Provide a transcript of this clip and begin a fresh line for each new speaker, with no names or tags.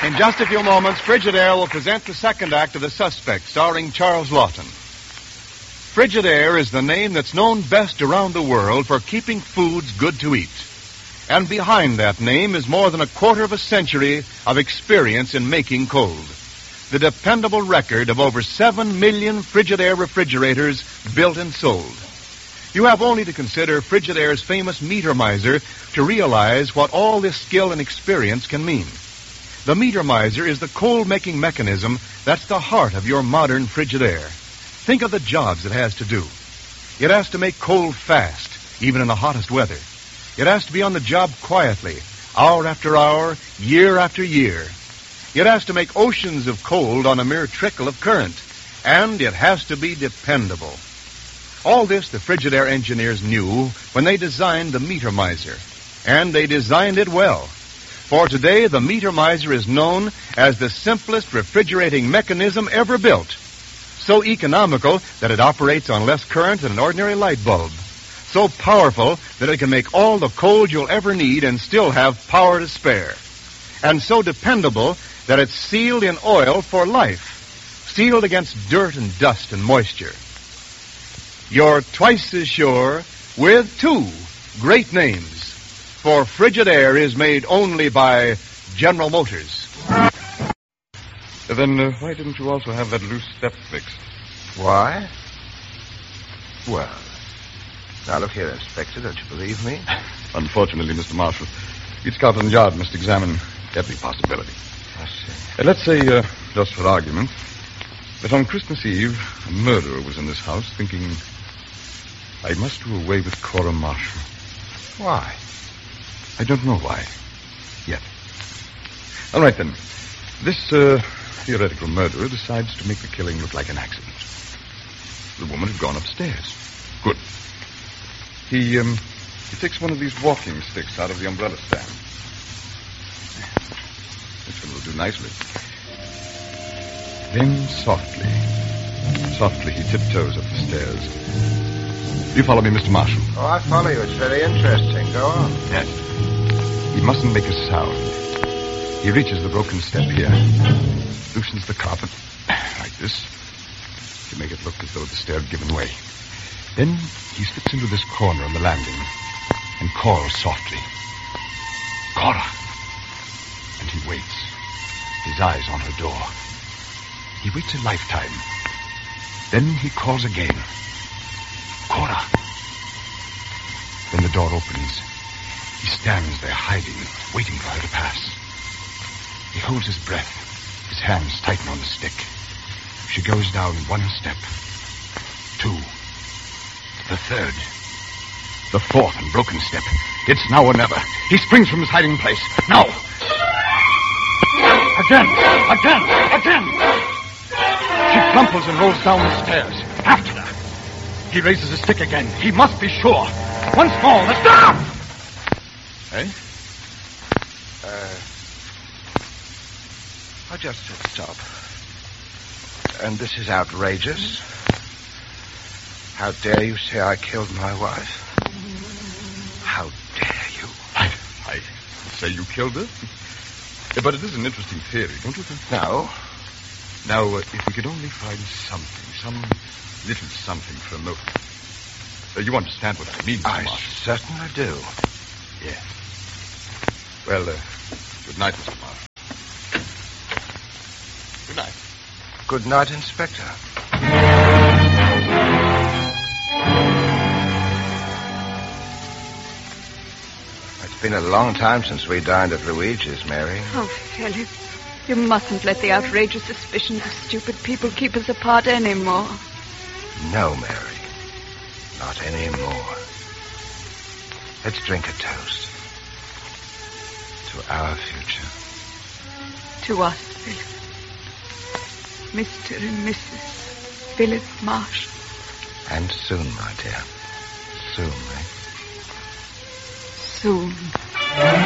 In just a few moments, Frigidaire will present the second act of The Suspect, starring Charles Lawton. Frigidaire is the name that's known best around the world for keeping foods good to eat. And behind that name is more than a quarter of a century of experience in making cold. The dependable record of over 7 million Frigidaire refrigerators built and sold. You have only to consider Frigidaire's famous meter miser to realize what all this skill and experience can mean. The meter miser is the cold-making mechanism that's the heart of your modern Frigidaire. Think of the jobs it has to do. It has to make cold fast, even in the hottest weather. It has to be on the job quietly, hour after hour, year after year. It has to make oceans of cold on a mere trickle of current. And it has to be dependable. All this the Frigidaire engineers knew when they designed the meter miser. And they designed it well. For today, the meter miser is known as the simplest refrigerating mechanism ever built. So economical that it operates on less current than an ordinary light bulb. So powerful that it can make all the cold you'll ever need and still have power to spare. And so dependable that it's sealed in oil for life. Sealed against dirt and dust and moisture. You're twice as sure with two great names. For Frigidaire is made only by General Motors.
Then why didn't you also have that loose step fixed?
Why? Well, now look here, Inspector, don't you believe me?
Unfortunately, Mr. Marshall, each Scotland Yard must examine every possibility.
I see.
Let's say, just for argument, that on Christmas Eve, a murderer was in this house thinking, I must do away with Cora Marshall.
Why?
I don't know why. Yet. All right, then. This theoretical murderer decides to make the killing look like an accident. The woman had gone upstairs. Good. He takes one of these walking sticks out of the umbrella stand. This one will do nicely. Then softly he tiptoes up the stairs. You follow me, Mr. Marshall?
Oh, I follow you. It's very interesting. Go on.
Yes. He mustn't make a sound. He reaches the broken step here. Loosens the carpet. Like this. To make it look as though the stair had given way. Then he slips into this corner on the landing and calls softly. Cora. And he waits. His eyes on her door. He waits a lifetime. Then he calls again. Cora. Then the door opens. He stands there hiding, waiting for her to pass. He holds his breath. His hands tighten on the stick. She goes down one step. 2. The 3rd. The 4th and broken step. It's now or never. He springs from his hiding place. Now! Again! She crumples and rolls down the stairs. After her. He raises his stick again. He must be sure. Once more, the stop! Eh?
I just said stop. And this is outrageous. How dare you say I killed my wife? How dare you?
I say you killed her? But it is an interesting theory, don't you think?
No.
Now, if we could only find something, some little something for a motive. You understand what I mean, Mr.
I
Marshall?
certainly do.
Yes. Well, good night, Mr. Marshall. Good night.
Good night, Inspector. It's been a long time since we dined at Luigi's, Mary.
Oh, Philip, you mustn't let the outrageous suspicions of stupid people keep us apart anymore.
No, Mary. Not anymore. Let's drink a toast. To our future.
To us, Philip. Mr. and Mrs. Philip Marshall.
And soon, my dear. Soon, eh?
Soon.